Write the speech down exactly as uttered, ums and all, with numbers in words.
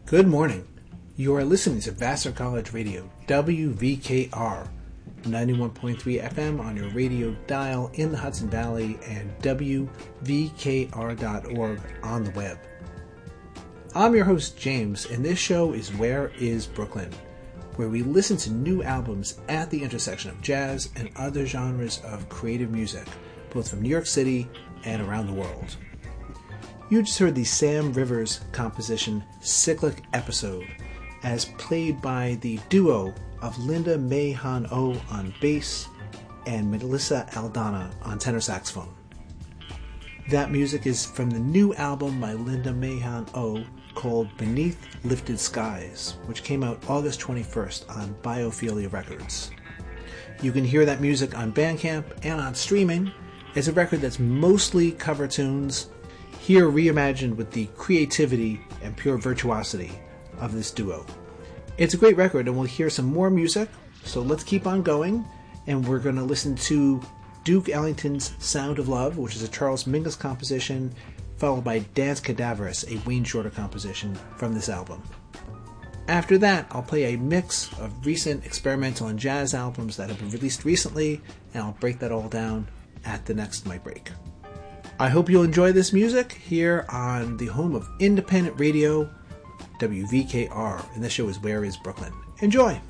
Good morning. You are listening to Vassar College Radio, W V K R, ninety-one point three F M on your radio dial in the Hudson Valley and W V K R dot org on the web. I'm your host, James, and this show is Where is Brooklyn, where we listen to new albums at the intersection of jazz and other genres of creative music, both from New York City and around the world. You just heard the Sam Rivers composition Cyclic Episode, as played by the duo of Linda Mahon O on bass and Melissa Aldana on tenor saxophone. That music is from the new album by Linda Mahon O called Beneath Lifted Skies, which came out August twenty-first on Biophilia Records. You can hear that music on Bandcamp and on streaming. It's a record that's mostly cover tunes, here reimagined with the creativity and pure virtuosity of this duo. It's a great record, and we'll hear some more music, so let's keep on going, and we're going to listen to Duke Ellington's Sound of Love, which is a Charles Mingus composition, followed by Dance Cadaverous, a Wayne Shorter composition from this album. After that, I'll play a mix of recent experimental and jazz albums that have been released recently, and I'll break that all down at the next mic break. I hope you'll enjoy this music here on the home of independent radio, W V K R, and this show is Where is Brooklyn. Enjoy!